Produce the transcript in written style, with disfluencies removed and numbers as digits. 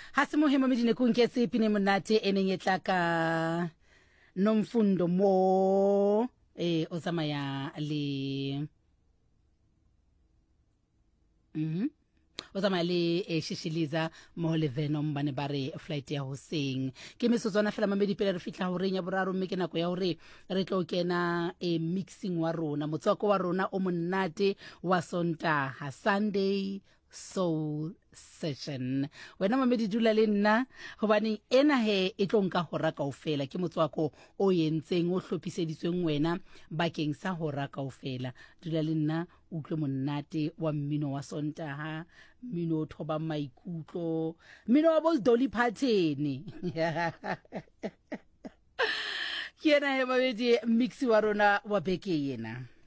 Hasimuhema midine kunkesi pine monate enenyetlaka nomfundo mo o tsamaya le o tsamaya le shishiliza mo le Venom bane ba re flight ya hoseng ke mesotswana fela mamedi pele re fitla ho reng ya boraro mme ke nako ya hore re tlo kena mixing wa rona motswako wa rona o monate wa Sontaga Sunday Soul Session. Wena mamedi dula le nna hobane ena he e tlo nka hora kaofela ke motswako o yentseng o hlophiseditsweng wena bakeng sa hora kaofela. Dula le nna utlwe monate wa mmino wa Sontaga, mmino o thoba maikutlo, mmino wa bo Dolly Parton. Ke ena he mamedi mixi wa rona wa beke yena.